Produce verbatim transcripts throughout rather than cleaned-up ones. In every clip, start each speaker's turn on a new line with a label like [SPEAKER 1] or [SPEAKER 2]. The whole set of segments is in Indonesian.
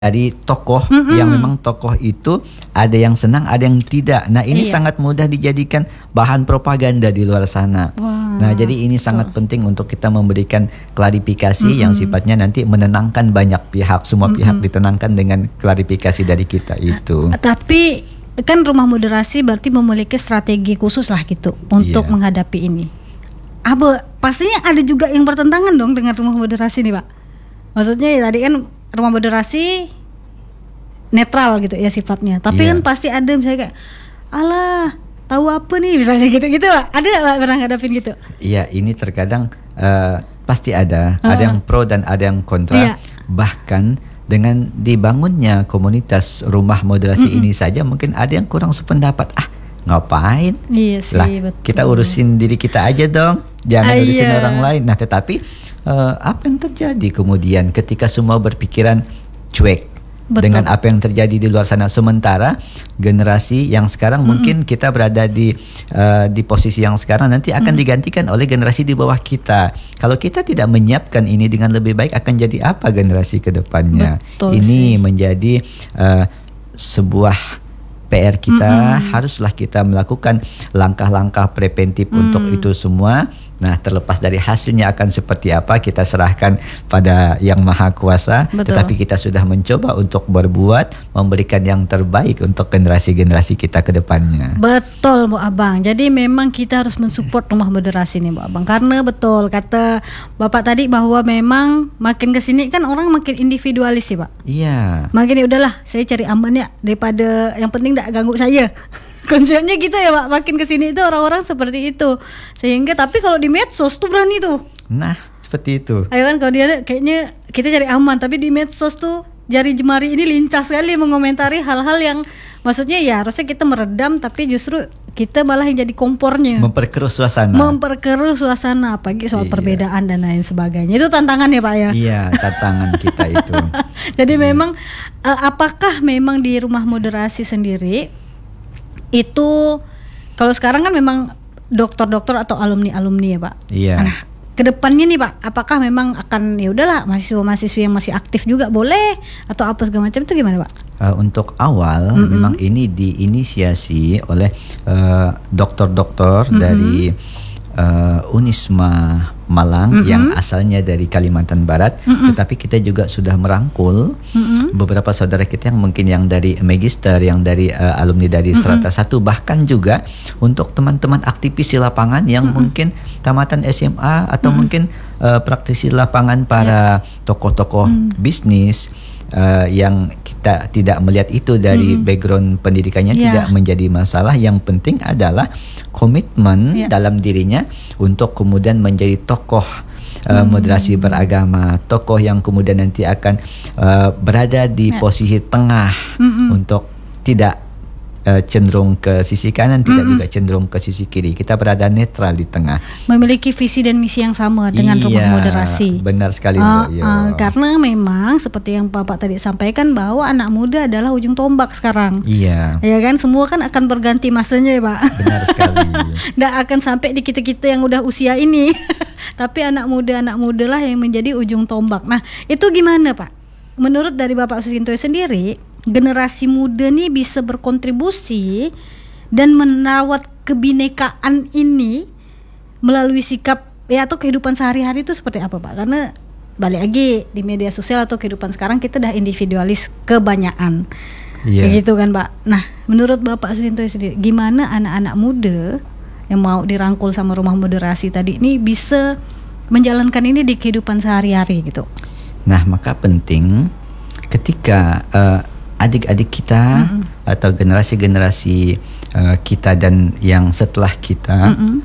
[SPEAKER 1] dari tokoh
[SPEAKER 2] Mm-mm.
[SPEAKER 1] yang memang tokoh itu ada yang senang, ada yang tidak. Nah, ini
[SPEAKER 2] Iya.
[SPEAKER 1] sangat mudah dijadikan bahan propaganda di luar sana.
[SPEAKER 2] Wah,
[SPEAKER 1] Nah, jadi ini sangat
[SPEAKER 2] betul.
[SPEAKER 1] penting untuk kita memberikan klarifikasi
[SPEAKER 2] Mm-mm.
[SPEAKER 1] yang sifatnya nanti menenangkan banyak pihak, semua
[SPEAKER 2] Mm-mm.
[SPEAKER 1] pihak ditenangkan dengan klarifikasi dari kita itu.
[SPEAKER 2] Tapi kan rumah moderasi berarti memiliki strategi khusus lah gitu untuk
[SPEAKER 1] Iya.
[SPEAKER 2] menghadapi ini. Apa pastinya ada juga yang bertentangan dong dengan rumah moderasi nih, Pak. Maksudnya ya tadi kan rumah moderasi netral gitu ya sifatnya. Tapi
[SPEAKER 1] Iya.
[SPEAKER 2] kan pasti ada misalnya kayak alah, tahu apa nih misalnya gitu-gitu, Pak. Ada enggak Pak pernah ngadapin gitu?
[SPEAKER 1] Iya, ini terkadang eh, pasti ada,
[SPEAKER 2] Uh-uh.
[SPEAKER 1] ada yang pro dan ada yang kontra.
[SPEAKER 2] Iya.
[SPEAKER 1] Bahkan dengan dibangunnya komunitas rumah moderasi
[SPEAKER 2] Mm-mm.
[SPEAKER 1] ini saja mungkin ada yang kurang sependapat. Ah, ngapain?
[SPEAKER 2] Iya sih,
[SPEAKER 1] Lah,
[SPEAKER 2] betul.
[SPEAKER 1] kita urusin diri kita aja dong, jangan
[SPEAKER 2] Ah,
[SPEAKER 1] urusin
[SPEAKER 2] iya.
[SPEAKER 1] orang lain. Nah, tetapi eh, apa yang terjadi kemudian ketika semua berpikiran cuek
[SPEAKER 2] Betul.
[SPEAKER 1] dengan apa yang terjadi di luar sana, sementara generasi yang sekarang mungkin kita berada di eh, di posisi yang sekarang nanti akan digantikan oleh generasi di bawah kita. Kalau kita tidak menyiapkan ini dengan lebih baik, akan jadi apa generasi ke depannya?
[SPEAKER 2] Betul sih.
[SPEAKER 1] Ini menjadi eh, sebuah P R kita. Haruslah kita melakukan langkah-langkah preventif untuk itu semua. Nah, terlepas dari hasilnya akan seperti apa, kita serahkan pada Yang Maha Kuasa.
[SPEAKER 2] Betul.
[SPEAKER 1] Tetapi kita sudah mencoba untuk berbuat, memberikan yang terbaik untuk generasi-generasi kita ke depannya.
[SPEAKER 2] Betul Bu Abang. Jadi memang kita harus mensupport rumah moderasi nih Bu Abang. Karena betul kata Bapak tadi bahwa memang makin kesini kan orang makin individualis sih Pak.
[SPEAKER 1] Iya.
[SPEAKER 2] Makin ya udahlah saya cari aman ya daripada yang penting tak ganggu saya. Konsepnya gitu ya Pak. Makin kesini itu orang-orang seperti itu. Sehingga tapi kalau di medsos tuh berani tuh.
[SPEAKER 1] Nah, seperti itu.
[SPEAKER 2] Ayo kan kalau dia kayaknya kita cari aman, tapi di medsos tuh jari jemari ini lincah sekali mengomentari hal-hal yang maksudnya ya harusnya kita meredam, tapi justru kita malah yang jadi kompornya.
[SPEAKER 1] Memperkeruh suasana.
[SPEAKER 2] Memperkeruh suasana, apalagi soal
[SPEAKER 1] Iya.
[SPEAKER 2] perbedaan dan lain sebagainya. Itu tantangan ya Pak ya.
[SPEAKER 1] Iya, tantangan kita itu.
[SPEAKER 2] Jadi memang eh, apakah memang di rumah moderasi sendiri itu kalau sekarang kan memang dokter-dokter atau alumni-alumni ya Pak.
[SPEAKER 1] Iya.
[SPEAKER 2] Nah, kedepannya nih Pak, apakah memang akan ya udahlah mahasiswa-mahasiswa yang masih aktif juga boleh atau apa segala macam itu gimana Pak?
[SPEAKER 1] Uh, untuk awal
[SPEAKER 2] Mm-mm.
[SPEAKER 1] memang ini diinisiasi oleh uh, dokter-dokter
[SPEAKER 2] Mm-mm.
[SPEAKER 1] dari uh, Unisma Malang
[SPEAKER 2] Mm-mm.
[SPEAKER 1] yang asalnya dari Kalimantan Barat,
[SPEAKER 2] Mm-mm.
[SPEAKER 1] tetapi kita juga sudah merangkul
[SPEAKER 2] Mm-mm.
[SPEAKER 1] beberapa saudara kita yang mungkin yang dari Magister, yang dari uh, alumni dari Strata satu, bahkan juga untuk teman-teman aktivis di lapangan yang mungkin tamatan S M A atau mungkin uh, praktisi lapangan para tokoh-tokoh bisnis uh, yang kita tidak melihat itu dari background pendidikannya,
[SPEAKER 2] Yeah.
[SPEAKER 1] tidak menjadi masalah. Yang penting adalah komitmen
[SPEAKER 2] Yeah.
[SPEAKER 1] dalam dirinya untuk kemudian menjadi tokoh uh, moderasi beragama, tokoh yang kemudian nanti akan uh, berada di
[SPEAKER 2] Ya.
[SPEAKER 1] posisi tengah
[SPEAKER 2] Mm-mm.
[SPEAKER 1] untuk tidak uh, cenderung ke sisi kanan, tidak juga cenderung ke sisi kiri. Kita berada netral di tengah.
[SPEAKER 2] Memiliki visi dan misi yang sama dengan
[SPEAKER 1] Iya,
[SPEAKER 2] rumah moderasi.
[SPEAKER 1] benar sekali,
[SPEAKER 2] Ah,
[SPEAKER 1] Mbak. Yo.
[SPEAKER 2] ah, karena memang seperti yang Bapak tadi sampaikan bahwa anak muda adalah ujung tombak sekarang.
[SPEAKER 1] Iya,
[SPEAKER 2] Ya kan semua kan akan berganti masanya ya Pak.
[SPEAKER 1] benar sekali.
[SPEAKER 2] Nggak akan sampai di kita-kita yang udah usia ini. Tapi anak muda-anak muda lah yang menjadi ujung tombak. Nah, itu gimana Pak? Menurut dari Bapak Susinto sendiri, generasi muda nih bisa berkontribusi dan merawat kebinekaan ini melalui sikap ya atau kehidupan sehari-hari itu seperti apa Pak? Karena balik lagi di media sosial atau kehidupan sekarang kita udah individualis kebanyakan.
[SPEAKER 1] Iya.
[SPEAKER 2] Kayak gitu kan Pak. Nah, menurut Bapak Susinto sendiri, gimana anak-anak muda yang mau dirangkul sama rumah moderasi tadi ini bisa menjalankan ini di kehidupan sehari-hari gitu?
[SPEAKER 1] Nah, maka penting ketika uh, adik-adik kita
[SPEAKER 2] Mm-mm.
[SPEAKER 1] atau generasi-generasi uh, kita dan yang setelah kita
[SPEAKER 2] Mm-mm.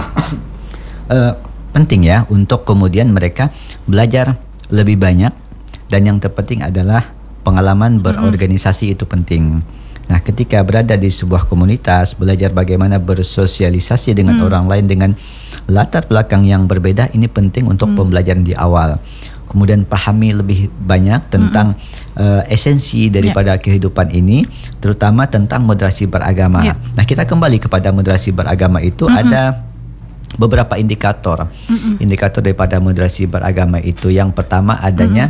[SPEAKER 1] uh, penting ya untuk kemudian mereka belajar lebih banyak, dan yang terpenting adalah pengalaman berorganisasi itu penting. Nah, ketika berada di sebuah komunitas, belajar bagaimana bersosialisasi dengan orang lain dengan latar belakang yang berbeda, ini penting untuk pembelajaran di awal. Kemudian pahami lebih banyak tentang uh, esensi daripada kehidupan ini, terutama tentang moderasi beragama.
[SPEAKER 2] Ya.
[SPEAKER 1] Nah, kita kembali kepada moderasi beragama itu ada beberapa indikator. Indikator daripada moderasi beragama itu, yang pertama adanya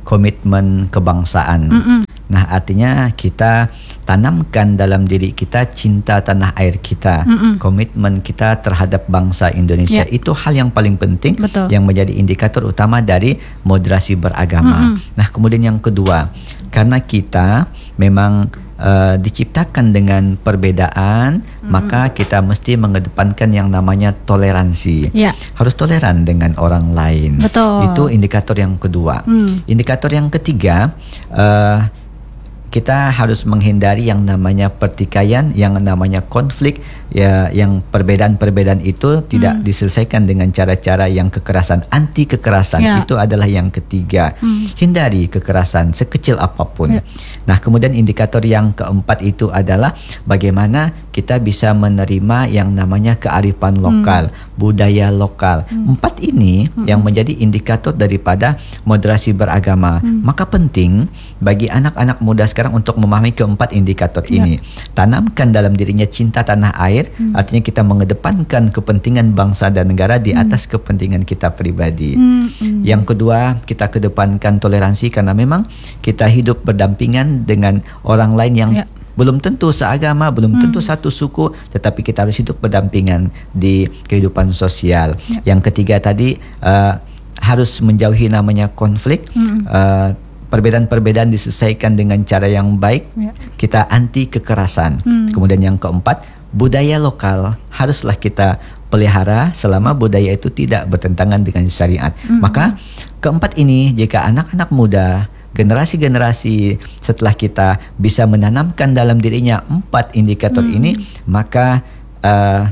[SPEAKER 1] komitmen kebangsaan.
[SPEAKER 2] Mm-mm.
[SPEAKER 1] Nah, artinya kita tanamkan dalam diri kita cinta tanah air kita,
[SPEAKER 2] Mm-mm.
[SPEAKER 1] komitmen kita terhadap bangsa Indonesia.
[SPEAKER 2] Ya.
[SPEAKER 1] Itu hal yang paling penting,
[SPEAKER 2] Betul.
[SPEAKER 1] yang menjadi indikator utama dari moderasi beragama.
[SPEAKER 2] Mm-mm.
[SPEAKER 1] Nah, kemudian yang kedua, karena kita memang uh, diciptakan dengan perbedaan,
[SPEAKER 2] Mm-mm.
[SPEAKER 1] maka kita mesti mengedepankan yang namanya toleransi.
[SPEAKER 2] Ya.
[SPEAKER 1] Harus toleran dengan orang lain.
[SPEAKER 2] Betul.
[SPEAKER 1] Itu indikator yang kedua.
[SPEAKER 2] Hmm.
[SPEAKER 1] Indikator yang ketiga, uh, kita harus menghindari yang namanya pertikaian, yang namanya konflik, ya, yang perbedaan-perbedaan itu tidak
[SPEAKER 2] Hmm.
[SPEAKER 1] diselesaikan dengan cara-cara yang kekerasan. Anti kekerasan
[SPEAKER 2] Ya.
[SPEAKER 1] itu adalah yang ketiga.
[SPEAKER 2] Hmm.
[SPEAKER 1] Hindari kekerasan sekecil apapun.
[SPEAKER 2] Ya.
[SPEAKER 1] Nah, kemudian indikator yang keempat itu adalah bagaimana kita bisa menerima yang namanya kearifan lokal, budaya lokal. Empat ini yang menjadi indikator daripada moderasi beragama. Maka penting bagi anak-anak muda sekarang untuk memahami keempat indikator
[SPEAKER 2] Ya.
[SPEAKER 1] ini. Tanamkan dalam dirinya cinta tanah air, artinya kita mengedepankan kepentingan bangsa dan negara di atas kepentingan kita pribadi.
[SPEAKER 2] Hmm, hmm.
[SPEAKER 1] Yang kedua, kita kedepankan toleransi karena memang kita hidup berdampingan dengan orang lain yang
[SPEAKER 2] Ya.
[SPEAKER 1] belum tentu seagama, belum tentu satu suku, tetapi kita harus hidup berdampingan di kehidupan sosial.
[SPEAKER 2] Ya.
[SPEAKER 1] Yang ketiga tadi, uh, harus menjauhi namanya konflik.
[SPEAKER 2] Hmm.
[SPEAKER 1] Uh, perbedaan-perbedaan diselesaikan dengan cara yang baik.
[SPEAKER 2] Ya.
[SPEAKER 1] Kita anti kekerasan.
[SPEAKER 2] Hmm.
[SPEAKER 1] Kemudian yang keempat, budaya lokal haruslah kita pelihara selama budaya itu tidak bertentangan dengan syariat.
[SPEAKER 2] Hmm.
[SPEAKER 1] Maka keempat ini, jika anak-anak muda, generasi-generasi setelah kita bisa menanamkan dalam dirinya empat indikator
[SPEAKER 2] Hmm.
[SPEAKER 1] ini, maka uh,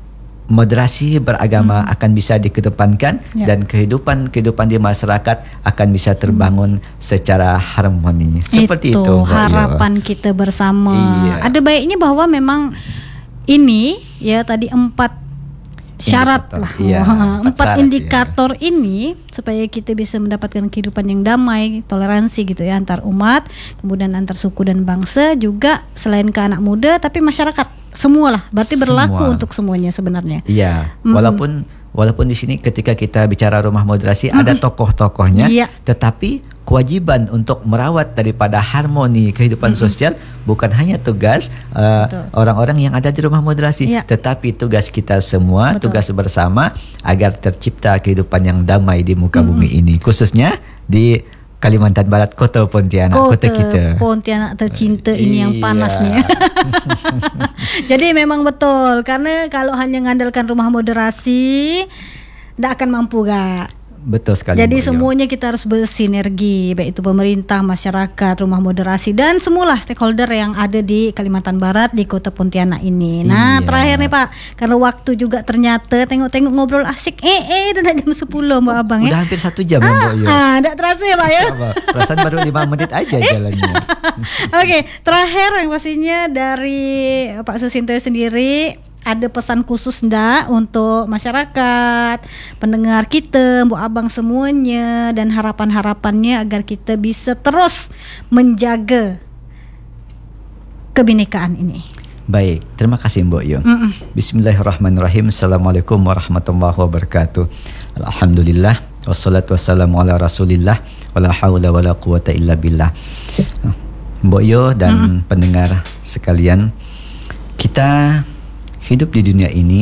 [SPEAKER 1] moderasi beragama hmm. akan bisa dikedepankan,
[SPEAKER 2] Ya.
[SPEAKER 1] dan kehidupan-kehidupan di masyarakat akan bisa terbangun hmm. secara harmoni. Seperti itu,
[SPEAKER 2] itu
[SPEAKER 1] Mbak Yo.
[SPEAKER 2] harapan kita bersama.
[SPEAKER 1] Iya.
[SPEAKER 2] Ada baiknya bahwa memang ini ya tadi empat syarat
[SPEAKER 1] Indikator,
[SPEAKER 2] lah.
[SPEAKER 1] iya,
[SPEAKER 2] Wah,
[SPEAKER 1] empat
[SPEAKER 2] empat
[SPEAKER 1] syarat,
[SPEAKER 2] indikator ini supaya kita bisa mendapatkan kehidupan yang damai, toleransi gitu ya antar umat, kemudian antar suku dan bangsa, juga selain ke anak muda tapi masyarakat semualah. Berarti berlaku
[SPEAKER 1] Semua.
[SPEAKER 2] untuk semuanya sebenarnya.
[SPEAKER 1] Iya,
[SPEAKER 2] Mm.
[SPEAKER 1] walaupun walaupun di sini ketika kita bicara rumah moderasi ada tokoh-tokohnya,
[SPEAKER 2] Iya.
[SPEAKER 1] tetapi kewajiban untuk merawat daripada harmoni kehidupan sosial bukan hanya tugas uh,
[SPEAKER 2] Betul.
[SPEAKER 1] orang-orang yang ada di rumah moderasi,
[SPEAKER 2] Iya.
[SPEAKER 1] tetapi tugas kita semua,
[SPEAKER 2] Betul.
[SPEAKER 1] tugas bersama agar tercipta kehidupan yang damai di muka bumi ini, khususnya di Kalimantan Barat, Kota Pontianak, kota kita.
[SPEAKER 2] Pontianak tercinta ini yang
[SPEAKER 1] Iya.
[SPEAKER 2] panas nih. Jadi memang betul, karena kalau hanya mengandalkan rumah moderasi tidak akan mampu gak.
[SPEAKER 1] Betul sekali.
[SPEAKER 2] Jadi
[SPEAKER 1] Mbak Yo.
[SPEAKER 2] semuanya kita harus bersinergi, baik itu pemerintah, masyarakat, rumah moderasi, dan semualah stakeholder yang ada di Kalimantan Barat, di Kota Pontianak ini. Nah,
[SPEAKER 1] Iya.
[SPEAKER 2] terakhir nih Pak, karena waktu juga ternyata tengok-tengok ngobrol asik, eh eh udah jam sepuluh Mbak Abang
[SPEAKER 1] Udah
[SPEAKER 2] ya.
[SPEAKER 1] hampir satu jam ya, Mbak Yo.
[SPEAKER 2] Ah, tidak terasa ya Pak ya.
[SPEAKER 1] Apa? Perasaan baru lima menit aja jalannya.
[SPEAKER 2] Oke, terakhir yang pastinya dari Pak Susinto sendiri, ada pesan khusus ndak untuk masyarakat, pendengar kita, Mbok Abang semuanya, dan harapan-harapannya agar kita bisa terus menjaga kebinekaan ini.
[SPEAKER 1] Baik, terima kasih Mbak Yo.
[SPEAKER 2] Mm-mm.
[SPEAKER 1] Bismillahirrahmanirrahim. Assalamualaikum warahmatullahi wabarakatuh. Alhamdulillah, wassalatu wassalamu ala rasulillah, wala hawla wala quwata illa billah. Mbak Yo dan
[SPEAKER 2] Mm-mm.
[SPEAKER 1] pendengar sekalian, kita hidup di dunia ini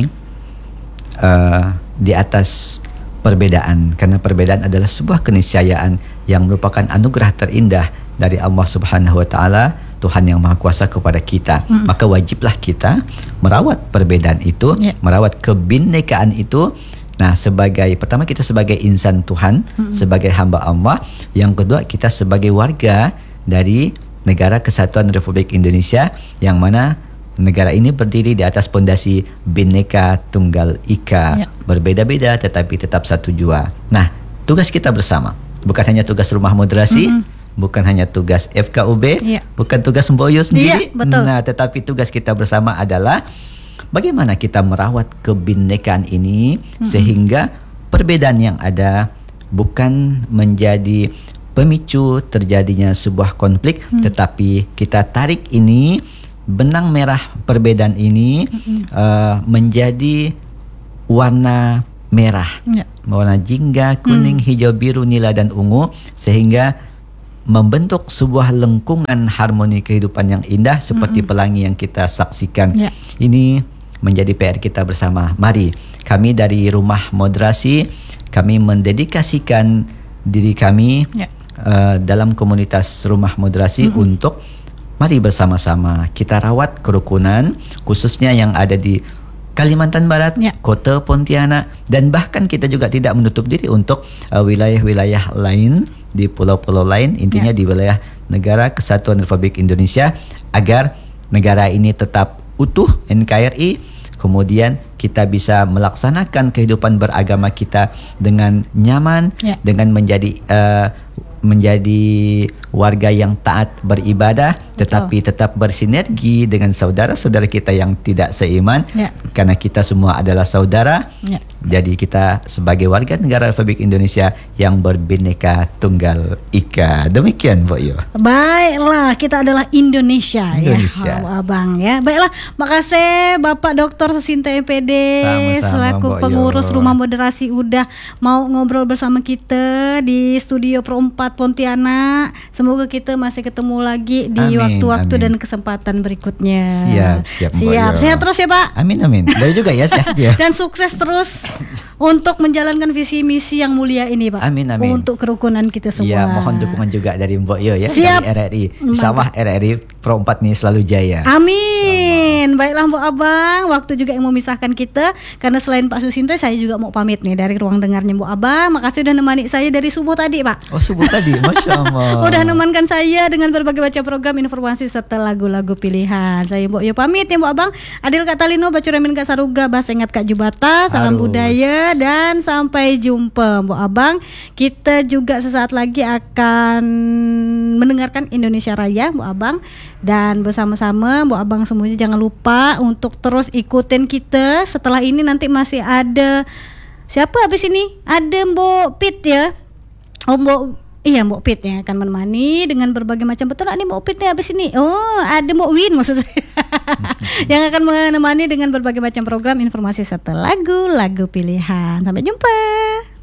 [SPEAKER 1] uh, di atas perbedaan, karena perbedaan adalah sebuah keniscayaan yang merupakan anugerah terindah dari Allah Subhanahu wa taala, Tuhan yang Maha Kuasa kepada kita.
[SPEAKER 2] Mm.
[SPEAKER 1] Maka wajiblah kita merawat perbedaan itu,
[SPEAKER 2] Yeah.
[SPEAKER 1] merawat kebinekaan itu. Nah, sebagai pertama kita sebagai insan Tuhan,
[SPEAKER 2] Mm-mm.
[SPEAKER 1] sebagai hamba Allah. Yang kedua kita sebagai warga dari Negara Kesatuan Republik Indonesia, yang mana negara ini berdiri di atas pondasi Bhinneka Tunggal Ika,
[SPEAKER 2] Ya.
[SPEAKER 1] berbeda-beda tetapi tetap satu jua. Nah, tugas kita bersama bukan hanya tugas rumah moderasi,
[SPEAKER 2] Mm-mm.
[SPEAKER 1] bukan hanya tugas F K U B,
[SPEAKER 2] Ya.
[SPEAKER 1] bukan tugas Mbok Yo sendiri.
[SPEAKER 2] Iya, betul.
[SPEAKER 1] Nah, tetapi tugas kita bersama adalah bagaimana kita merawat kebinekaan ini sehingga perbedaan yang ada bukan menjadi pemicu terjadinya sebuah konflik, tetapi kita tarik ini, benang merah perbedaan ini uh, menjadi warna merah,
[SPEAKER 2] Ya.
[SPEAKER 1] warna jingga, kuning, hijau, biru, nila dan ungu, sehingga membentuk sebuah lengkungan harmoni kehidupan yang indah seperti mm-hmm. pelangi yang kita saksikan. Yeah. Ini menjadi P R kita bersama. Mari kami dari Rumah Moderasi, kami mendedikasikan diri kami yeah. uh, dalam komunitas Rumah Moderasi mm-hmm. untuk mari bersama-sama kita rawat kerukunan, khususnya yang ada di Kalimantan Barat, yeah. Kota Pontianak, dan bahkan kita juga tidak menutup diri untuk uh, wilayah-wilayah lain, di pulau-pulau lain, intinya yeah. di wilayah Negara Kesatuan Republik Indonesia, agar negara ini tetap utuh N K R I, kemudian kita bisa melaksanakan kehidupan beragama kita dengan nyaman, yeah. dengan menjadi uh, menjadi warga yang taat beribadah, tetapi Betul. tetap bersinergi dengan saudara-saudara kita yang tidak seiman, ya. karena kita semua adalah saudara. Ya. Jadi kita sebagai warga negara Republik Indonesia yang berbineka tunggal ika. Demikian, Bu Yo.
[SPEAKER 2] Baiklah, kita adalah Indonesia,
[SPEAKER 1] Indonesia.
[SPEAKER 2] ya, oh, Abang ya. Baiklah, makasih Bapak Doktor Susinto M P D selaku pengurus Rumah Moderasi udah mau ngobrol bersama kita di studio Pro empat Pontianak. Semoga kita masih ketemu lagi di amin, waktu-waktu amin. dan kesempatan berikutnya.
[SPEAKER 1] Siap, siap.
[SPEAKER 2] Siap, sehat terus ya Pak.
[SPEAKER 1] Amin, amin. Baik juga ya, sehat ya.
[SPEAKER 2] Dan sukses terus untuk menjalankan visi misi yang mulia ini Pak.
[SPEAKER 1] Amin, amin.
[SPEAKER 2] Untuk kerukunan kita semua.
[SPEAKER 1] Iya, mohon dukungan juga dari Mbok Yo ya.
[SPEAKER 2] Siap.
[SPEAKER 1] Dari R R I. Insyaallah R R I Pro empat nih selalu jaya.
[SPEAKER 2] Amin. Sama. Baiklah Mbok Abang, waktu juga yang memisahkan kita. Karena selain Pak Susinto, saya juga mau pamit nih dari ruang dengarnya Mbok Abang. Makasih udah nemani saya dari subuh tadi Pak.
[SPEAKER 1] Oh, subuh tadi, Masya Allah.
[SPEAKER 2] Udah nemankan saya dengan berbagai macam program informasi serta lagu-lagu pilihan. Saya Mbok Yo pamit ya Mbok Abang. Adil Kak Talino, Bacuramin Kak Saruga, Bahasa Ingat Kak Jubata. Salam Harus. budaya dan sampai jumpa Mbok Abang. Kita juga sesaat lagi akan mendengarkan Indonesia Raya Mbok Abang. Dan bersama-sama Mbok Abang semuanya jangan lupa untuk terus ikutin kita. Setelah ini nanti masih ada siapa habis ini? Ada Mbok Pit ya. Oh Mbok Iya Mbok Pit yang akan menemani dengan berbagai macam. Betul ini Mbok Pit nih habis ini. Oh ada Mbok Win maksud saya. Yang akan menemani dengan berbagai macam program informasi serta lagu-lagu pilihan. Sampai jumpa.